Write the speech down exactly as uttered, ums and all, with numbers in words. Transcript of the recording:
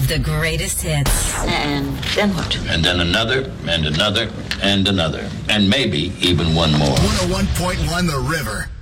of the greatest hits. And then what? And then another, and another, and another. And maybe even one more. one oh one point one The River.